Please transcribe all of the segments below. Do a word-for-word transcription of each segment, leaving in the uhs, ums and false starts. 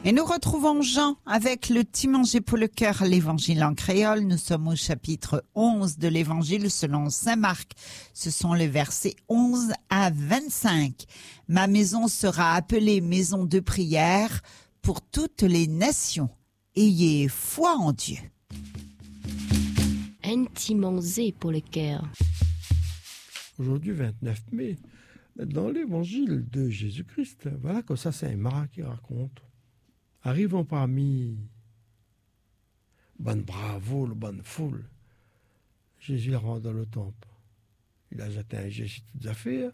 Et nous retrouvons Jean avec le petit manger pour le cœur, l'évangile en créole. Nous sommes au chapitre onze de l'évangile selon saint Marc. Ce sont les versets onze à vingt-cinq. Ma maison sera appelée maison de prière pour toutes les nations. Ayez foi en Dieu. Un petit manger pour le cœur. Aujourd'hui, vingt-neuf mai, dans l'évangile de Jésus-Christ, voilà que ça, c'est Marc qui raconte. Arrivant parmi bonne bravo, le bonne foule, Jésus rentre dans le temple. Il a jeté un jet sur toutes les affaires.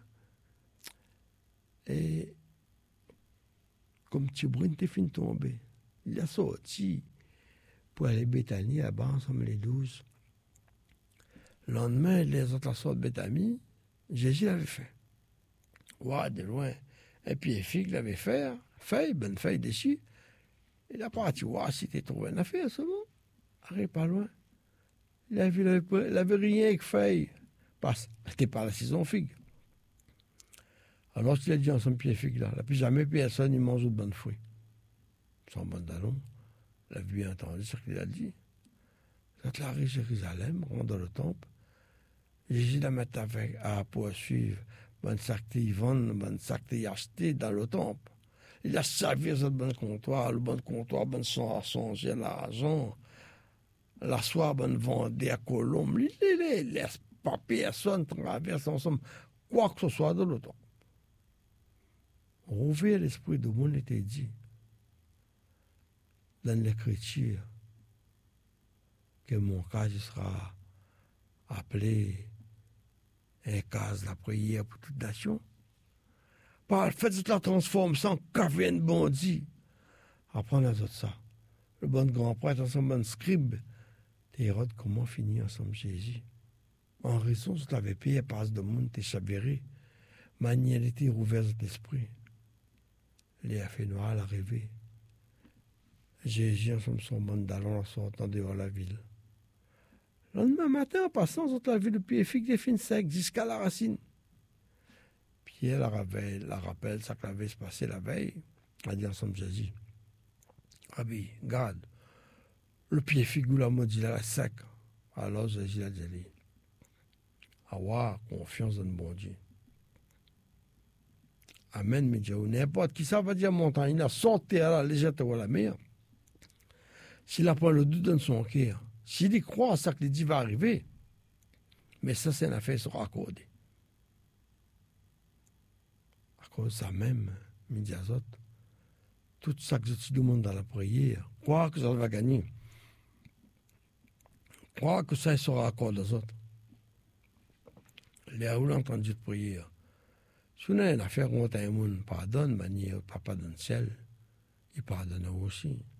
Et comme petit bruit était fini de tomber, il a sorti pour aller à Béthanie, là-bas, ensemble les douze. Le lendemain, les autres sortent de Béthanie, Jésus l'avait fait. Ouais, de loin. Et puis, les filles l'avaient fait, feuille, bonne feuille dessus. Il a parti voir si tu trouvé une affaire, c'est bon. Arrive pas loin. Il avait, il avait, il avait rien avec feuille. Parce que c'était pas la saison figue. Alors, il a dit en son pied figue là, il n'a plus jamais personne, il mange de bonnes fruits. Son pantalon, il a bien entendu ce qu'il a dit. Quand la riche Jérusalem rentre dans le temple, Jésus la met avec à poursuivre, bonne sac de vendre, bonne sac de acheter dans le temple. Il a servi ce bon comptoir, le bon comptoir, bon son à songer l'argent. La soirée, bon vendait à Colombe. Il ne laisse pas personne traverser ensemble, quoi que ce soit dans le temple. Rouvrir l'esprit de monde était dit dans l'écriture que mon cas sera appelé un cas de la prière pour toute nation. Par le fait de la transforme sans qu'avait un bondi. Apprendre à ça. Le bon grand prêtre, ensemble, bon scribe, Hérode, comment finir ensemble Jésus? En raison de la paix, passe de monde, t'es chavéré. Manière était rouverte d'esprit. Les affaires noires l'arrivée. Jésus, ensemble, son bon d'allons, sortant dehors la ville. Le lendemain matin, en passant, sur la ville de Pied-Figue, des fins secs jusqu'à la racine. Pierre la rappelle, la rappelle, ça qu'avait se passé la veille, a dit ensemble Jésus. Rabbi, garde, le pied figure la maudit là, sec. Alors Jésus a dit, avoir confiance dans le bon Dieu. Amen, mais Dieu, n'importe qui ça va dire montagne, il a sorti à la légèreté à la mer. S'il a pas le doute dans son cœur, s'il y croit, ça que les dit va arriver, mais ça, c'est une affaire sera accordée. À cause de ça même, midi à zot, tout ça que je demande dans la prière, croire que ça va gagner. Croire que ça sera accordé aux autres. Les gens ont entendu de prière. Si on a une affaire contre un monde, pardonne, manière papa dans le ciel, il pardonne aussi.